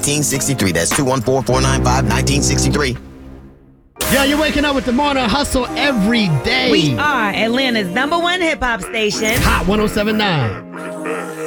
1963. That's 214-495-1963. Yeah, you're waking up with the Morning Hustle every day. We are Atlanta's #1 hip-hop station. Hot 107.9.